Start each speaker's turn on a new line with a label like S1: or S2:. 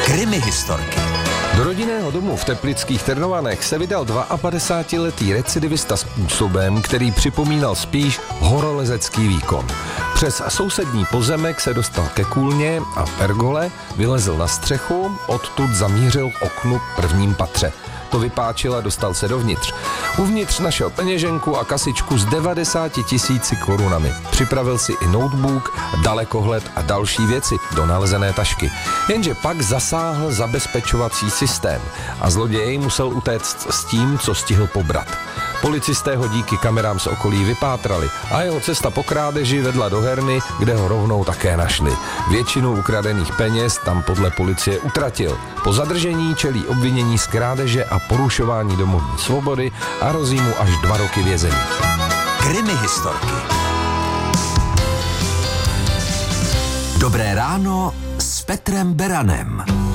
S1: Krimihistorky.
S2: Do rodinného domu v teplických Trnovanech se vydal 52letý recidivista způsobem, který připomínal spíš horolezecký výkon. Přes sousední pozemek se dostal ke kůlně a pergole, vylezl na střechu, odtud zamířil k oknu v prvním patře. To vypáčil a dostal se dovnitř. Uvnitř našel peněženku a kasičku s 90 000 korunami. Připravil si i notebook, dalekohled a další věci do nalezené tašky. Jenže pak zasáhl zabezpečovací systém a zloděj musel utéct s tím, co stihl pobrat. Policisté ho díky kamerám z okolí vypátrali a jeho cesta po krádeži vedla do herny, kde ho rovnou také našli. Většinu ukradených peněz tam podle policie utratil. Po zadržení čelí obvinění z krádeže a porušování domovní svobody a hrozí mu až 2 roky vězení.
S1: Krimihistorky. Dobré ráno s Petrem Beranem.